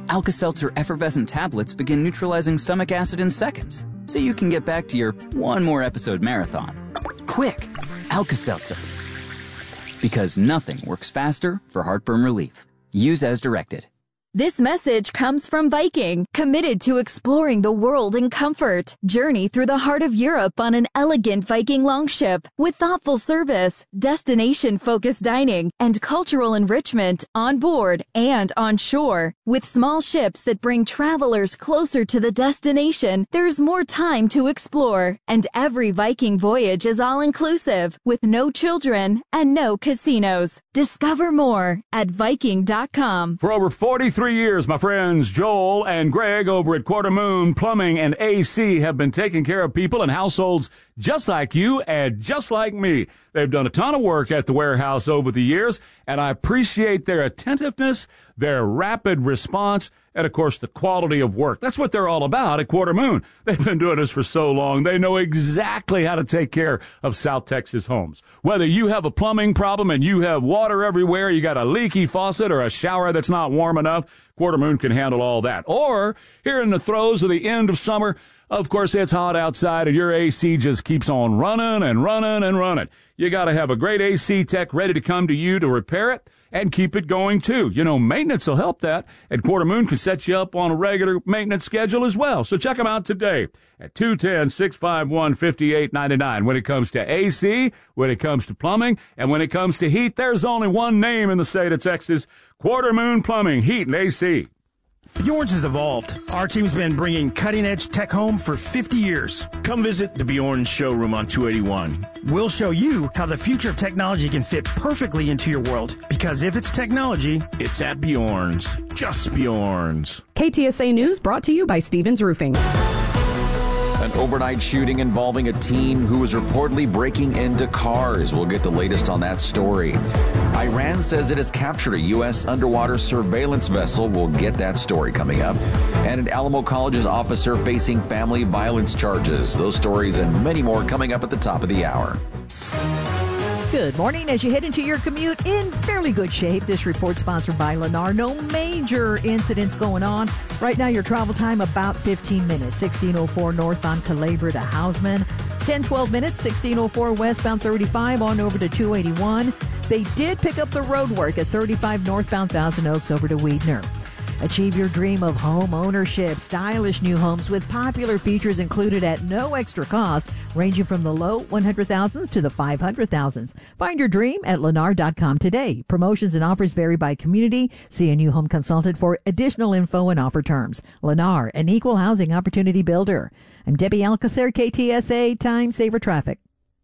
Alka-Seltzer effervescent tablets begin neutralizing stomach acid in seconds, so you can get back to your one more episode marathon. Quick, Alka-Seltzer. Because nothing works faster for heartburn relief. Use as directed. This message comes from Viking, committed to exploring the world in comfort. Journey through the heart of Europe on an elegant Viking longship with thoughtful service, destination-focused dining, and cultural enrichment on board and on shore. With small ships that bring travelers closer to the destination, there's more time to explore. And every Viking voyage is all-inclusive, with no children and no casinos. Discover more at Viking.com. For over 43 years, my friends Joel and Greg over at Quarter Moon Plumbing and AC have been taking care of people and households just like you and just like me. They've done a ton of work at the warehouse over the years, and I appreciate their attentiveness, their rapid response, and, of course, the quality of work. That's what they're all about at Quarter Moon. They've been doing this for so long. They know exactly how to take care of South Texas homes. Whether you have a plumbing problem and you have water everywhere, you got a leaky faucet or a shower that's not warm enough, Quarter Moon can handle all that. Or, here in the throes of the end of summer, of course, it's hot outside and your AC just keeps on running and running and running. You got to have a great AC tech ready to come to you to repair it and keep it going, too. You know, maintenance will help that, and Quarter Moon can set you up on a regular maintenance schedule as well. So check them out today at 210-651-5899. When it comes to AC, when it comes to plumbing, and when it comes to heat, there's only one name in the state of Texas, Quarter Moon Plumbing, Heat, and AC. Bjorn's has evolved. Our team's been bringing cutting-edge tech home for 50 years. Come visit the Bjorn's showroom on 281. We'll show you how the future of technology can fit perfectly into your world. Because if it's technology, it's at Bjorn's. Just Bjorn's. KTSA News brought to you by Stevens Roofing. An overnight shooting involving a teen who was reportedly breaking into cars. We'll get the latest on that story. Iran says it has captured a U.S. underwater surveillance vessel. We'll get that story coming up. And an Alamo College's officer facing family violence charges. Those stories and many more coming up at the top of the hour. Good morning. As you head into your commute, in fairly good shape. This report sponsored by Lennar. No major incidents going on. Right now, your travel time about 15 minutes. 1604 northbound Calabria to Hausman. 10-12 minutes. 1604 westbound 35 on over to 281. They did pick up the road work at 35 northbound Thousand Oaks over to Weidner. Achieve your dream of home ownership. Stylish new homes with popular features included at no extra cost, ranging from the low 100,000s to the 500,000s. Find your dream at Lennar.com today. Promotions and offers vary by community. See a new home consultant for additional info and offer terms. Lennar, an equal housing opportunity builder. I'm Debbie Alcacer, KTSA Time Saver Traffic.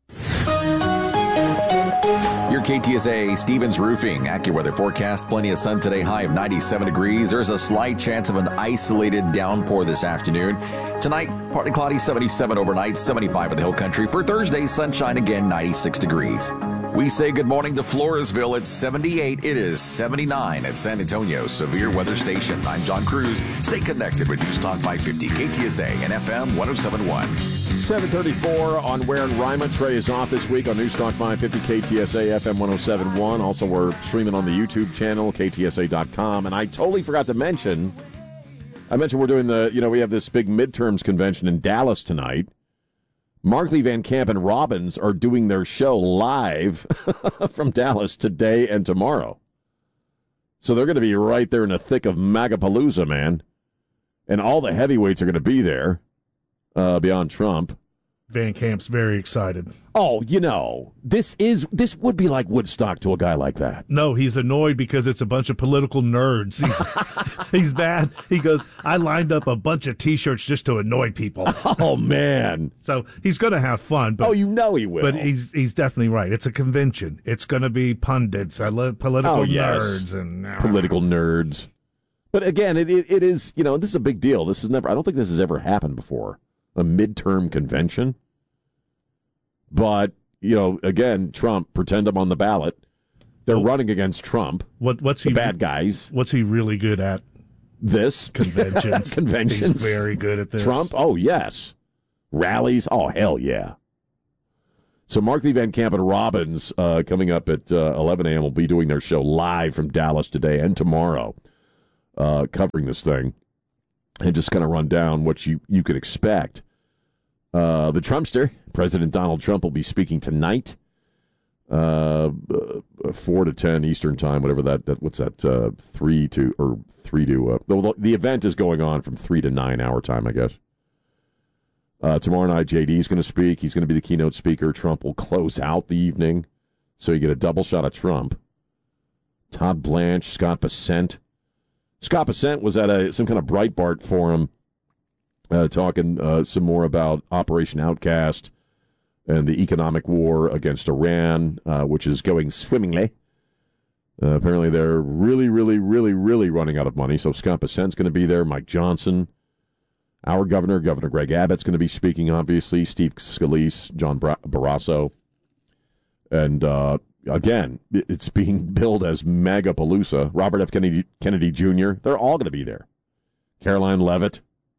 Your KTSA Stevens Roofing AccuWeather forecast. Plenty of sun today, high of 97 degrees. There's a slight chance of an isolated downpour this afternoon. Tonight, partly cloudy, 77 overnight, 75 for the whole country. For Thursday, sunshine again, 96 degrees. We say good morning to Floresville at 78. It is 79 at San Antonio Severe Weather Station. I'm John Cruz. Stay connected with News Talk 550 KTSA and FM 1071. 7:34 on Where and Rima. Trey is off this week on News Talk 550 KTSA FM 1071. Also, we're streaming on the YouTube channel, KTSA.com. And I totally forgot to mention, we're doing we have this big midterms convention in Dallas tonight. Markley, Van Camp, and Robbins are doing their show live from Dallas today and tomorrow. So they're going to be right there in the thick of Magapalooza, man. And all the heavyweights are going to be there beyond Trump. Van Camp's very excited. Oh, this would be like Woodstock to a guy like that. No, he's annoyed because it's a bunch of political nerds. He's bad. He goes, I lined up a bunch of T-shirts just to annoy people. Oh, man. So he's going to have fun. But, he will. But he's definitely right. It's a convention. It's going to be pundits. I love political nerds. Political nerds. But again, it is, this is a big deal. I don't think this has ever happened before. A midterm convention. But, again, Trump, pretend I'm on the ballot. They're running against Trump. What's he bad guys? What's he really good at? This? Conventions. Conventions. He's very good at this. Trump? Oh, yes. Rallies? Oh, hell yeah. So Markley, Van Camp, and Robbins coming up at 11 a.m. will be doing their show live from Dallas today and tomorrow. covering this thing and just kind of run down what you could expect. The Trumpster, President Donald Trump, will be speaking tonight, 4 to 10 Eastern time, whatever what's that, 3 to, the event is going on from 3 to 9 our time, I guess. Tomorrow night, JD is going to speak. He's going to be the keynote speaker. Trump will close out the evening, so you get a double shot of Trump. Todd Blanche, Scott Bessent. Scott Bessent was at some kind of Breitbart forum talking some more about Operation Outcast and the economic war against Iran, which is going swimmingly. Apparently, they're really, really, really, really running out of money. So Scott Bessent's going to be there. Mike Johnson, our Governor Greg Abbott's going to be speaking, obviously. Steve Scalise, John Barrasso. And again, it's being billed as Megapalooza. Robert F. Kennedy Jr., they're all going to be there. Caroline Leavitt.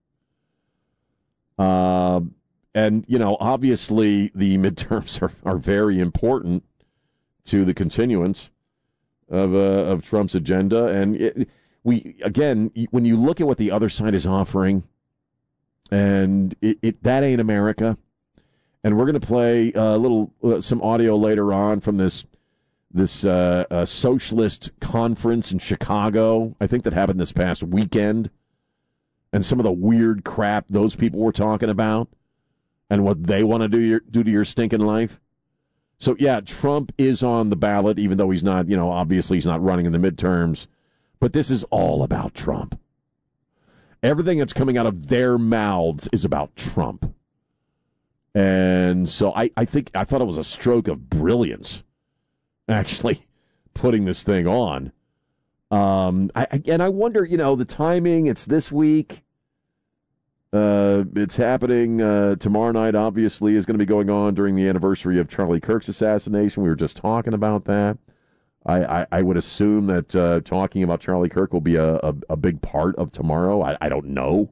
And, obviously the midterms are very important to the continuance of Trump's agenda. And when you look at what the other side is offering, and that ain't America. And we're going to play some audio later on from this socialist conference in Chicago, I think that happened this past weekend, and some of the weird crap those people were talking about and what they want to do to your stinking life. So, yeah, Trump is on the ballot, even though he's not, obviously he's not running in the midterms. But this is all about Trump. Everything that's coming out of their mouths is about Trump. And so I thought it was a stroke of brilliance, actually, putting this thing on. I wonder, the timing, it's this week. It's happening tomorrow night, obviously, is going to be going on during the anniversary of Charlie Kirk's assassination. We were just talking about that. I would assume that talking about Charlie Kirk will be a big part of tomorrow. I don't know.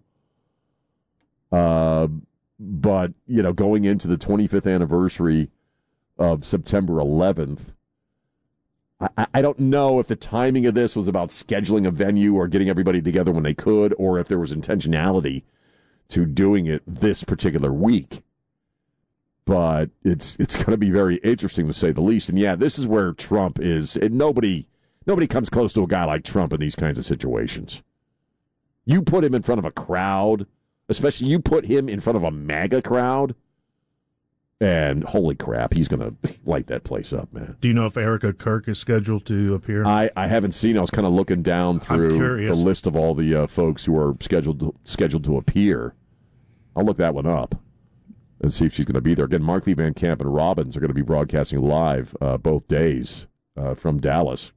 But, going into the 25th anniversary of September 11th, I don't know if the timing of this was about scheduling a venue or getting everybody together when they could, or if there was intentionality to doing it this particular week. But it's going to be very interesting, to say the least. And, yeah, this is where Trump is. And nobody comes close to a guy like Trump in these kinds of situations. You put him in front of a crowd, especially you put him in front of a MAGA crowd, and holy crap, he's going to light that place up, man. Do you know if Erica Kirk is scheduled to appear? I haven't seen. I was kind of looking down through the list of all the folks who are scheduled to appear. I'll look that one up and see if she's going to be there. Again, Markley, Van Camp, and Robbins are going to be broadcasting live both days from Dallas.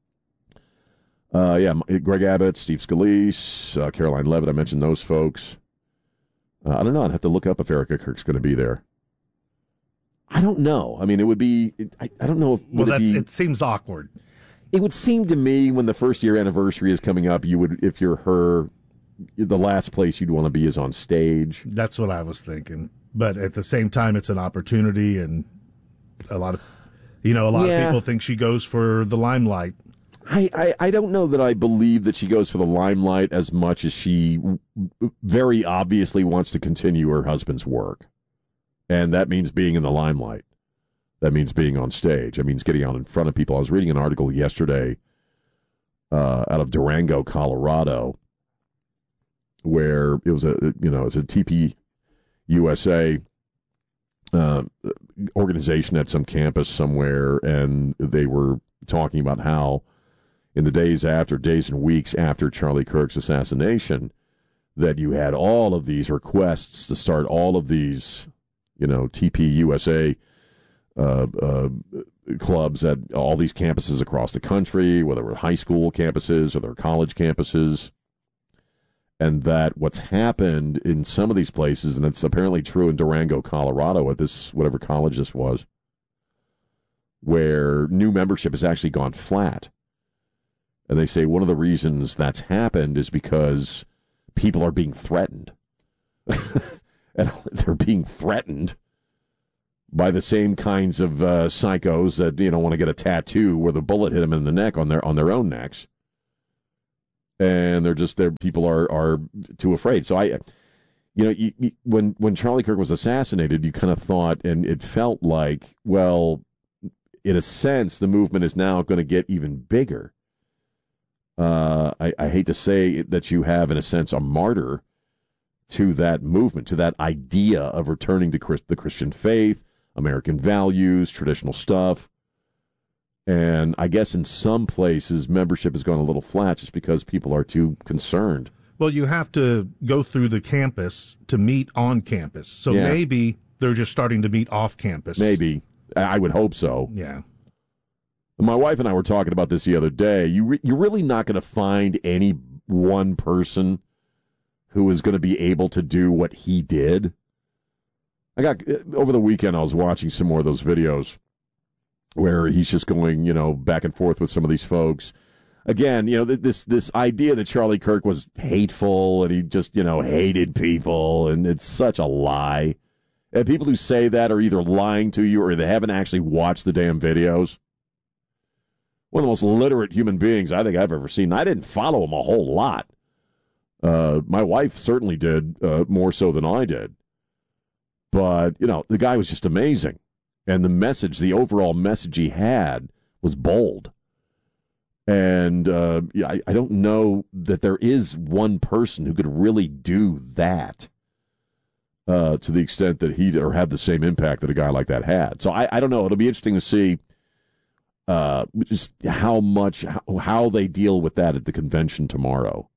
Greg Abbott, Steve Scalise, Caroline Leavitt, I mentioned those folks. I don't know. I'd have to look up if Erica Kirk's going to be there. I don't know. I mean, it would be. I don't know if. It seems awkward. It would seem to me when the first year anniversary is coming up, you would, if you're her, the last place you'd want to be is on stage. That's what I was thinking. But at the same time, it's an opportunity, and a lot of people think she goes for the limelight. I don't know that I believe that she goes for the limelight as much as she very obviously wants to continue her husband's work. And that means being in the limelight. That means being on stage. That means getting out in front of people. I was reading an article yesterday out of Durango, Colorado, where it was it's a TP USA organization at some campus somewhere, and they were talking about how in the days and weeks after Charlie Kirk's assassination, that you had all of these requests to start all of these TP USA clubs at all these campuses across the country, whether it were high school campuses or their college campuses. And that what's happened in some of these places, and it's apparently true in Durango, Colorado, at this, whatever college this was, where new membership has actually gone flat. And they say one of the reasons that's happened is because people are being threatened. And they're being threatened by the same kinds of psychos that want to get a tattoo where the bullet hit them in the neck on their own necks. and people are too afraid. So when Charlie Kirk was assassinated, you kind of thought, and it felt like, well, in a sense, the movement is now going to get even bigger. I hate to say that you have, in a sense, a martyr to that movement, to that idea of returning to the Christian faith, American values, traditional stuff. And I guess in some places, membership has gone a little flat just because people are too concerned. Well, you have to go through the campus to meet on campus. So maybe they're just starting to meet off campus. Maybe. I would hope so. Yeah. My wife and I were talking about this the other day. You're really not going to find any one person who is going to be able to do what he did. Over the weekend, I was watching some more of those videos where he's just going, back and forth with some of these folks. Again, this idea that Charlie Kirk was hateful and he just, hated people, and it's such a lie. And people who say that are either lying to you or they haven't actually watched the damn videos. One of the most literate human beings I think I've ever seen. I didn't follow him a whole lot. My wife certainly did, more so than I did. But, the guy was just amazing. And the overall message he had was bold. And I don't know that there is one person who could really do that to the extent that he'd or have the same impact that a guy like that had. So I don't know. It'll be interesting to see just how they deal with that at the convention tomorrow,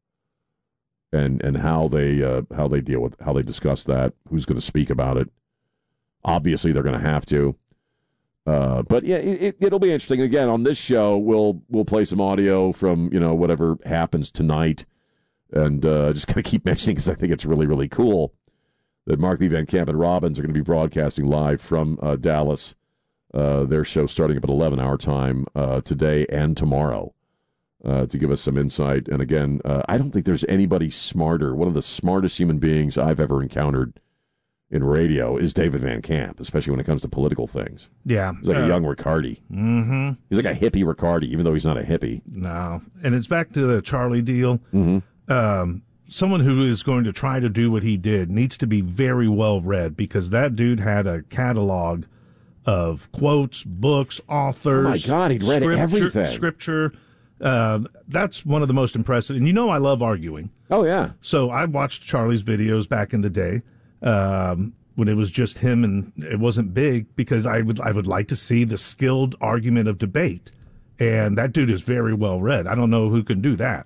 and how they discuss that. Who's going to speak about it? Obviously, they're going to have to. But yeah, it'll be interesting. Again, on this show, we'll play some audio from whatever happens tonight, and just kind of keep mentioning because I think it's really, really cool that Mark Lee Van Camp and Robbins are going to be broadcasting live from Dallas. Their show starting up at 11 our time today and tomorrow to give us some insight. And again, I don't think there's anybody smarter. One of the smartest human beings I've ever encountered in radio is David Van Camp, especially when it comes to political things. Yeah. He's like a young Riccardi. Mm-hmm. He's like a hippie Riccardi, even though he's not a hippie. No. And it's back to the Charlie deal. Mm-hmm. Someone who is going to try to do what he did needs to be very well read, because that dude had a catalog of quotes, books, authors. Oh, my God, he'd read everything. Scripture. That's one of the most impressive. And I love arguing. Oh, yeah. So I watched Charlie's videos back in the day when it was just him and it wasn't big, because I would like to see the skilled argument of debate. And that dude is very well read. I don't know who can do that.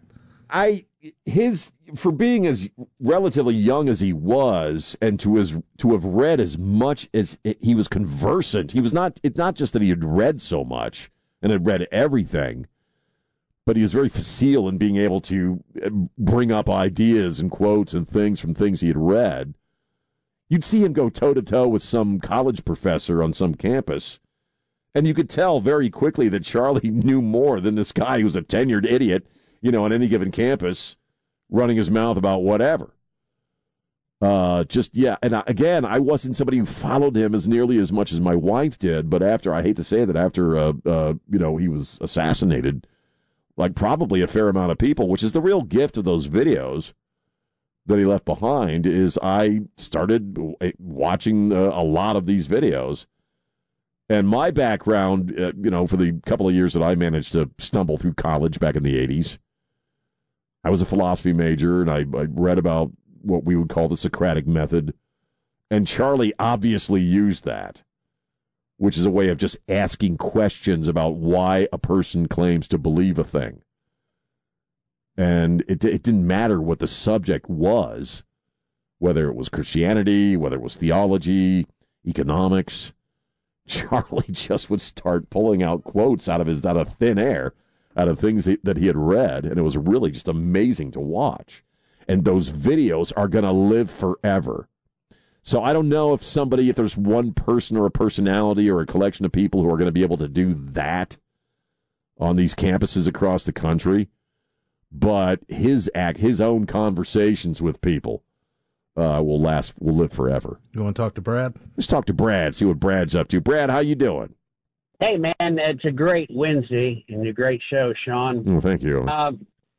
For being as relatively young as he was, and to have read as much as he was conversant, he was not just that he had read so much and had read everything, but he was very facile in being able to bring up ideas and quotes and things from things he had read. You'd see him go toe-to-toe with some college professor on some campus, and you could tell very quickly that Charlie knew more than this guy who was a tenured idiot, on any given campus, running his mouth about whatever. And again, I wasn't somebody who followed him as nearly as much as my wife did, but I hate to say that, after he was assassinated, like probably a fair amount of people, which is the real gift of those videos that he left behind, is I started watching a lot of these videos. And my background, for the couple of years that I managed to stumble through college back in the 80s, I was a philosophy major, and I read about what we would call the Socratic method. And Charlie obviously used that, which is a way of just asking questions about why a person claims to believe a thing. And it didn't matter what the subject was, whether it was Christianity, whether it was theology, economics. Charlie just would start pulling out quotes out of thin air, out of things that he had read, and it was really just amazing to watch. And those videos are going to live forever. So I don't know if there's one person or a personality or a collection of people who are going to be able to do that on these campuses across the country, but his own conversations with people will live forever. You want to talk to Brad? Let's talk to Brad, see what Brad's up to. Brad, how you doing? Hey, man, it's a great Wednesday and a great show, Sean. Oh, thank you.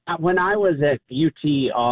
when I was at UT